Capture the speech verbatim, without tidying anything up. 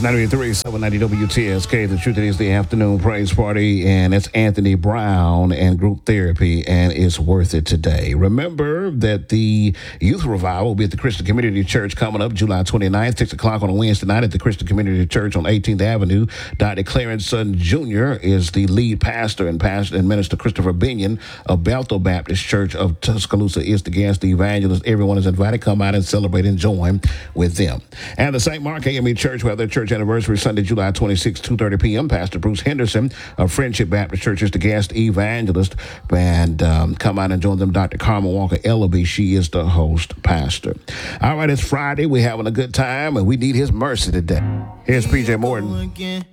is ninety-three point three, seven ninety W T S K. The truth is the afternoon praise party, and it's Anthony Brown and group therapy, and it's worth it today. Remember that the youth revival will be at the Christian Community Church coming up July twenty-ninth, six o'clock on a Wednesday night at the Christian Community Church on eighteenth Avenue. Doctor Clarence Sutton Junior is the lead pastor, and pastor and minister Christopher Binion of Bethel Baptist Church of Tuscaloosa is the guest, the evangelist. Everyone is invited. Come out and celebrate and join with them. And the Saint Mark A M E Church will have their church anniversary Sunday, July twenty-sixth, two thirty p.m. Pastor Bruce Henderson of Friendship Baptist Church is the guest evangelist. And um, come out and join them. Doctor Carmen Walker Ellaby, she is the host pastor. All right, it's Friday. We're having a good time, and we need his mercy today. Here's P J Morton.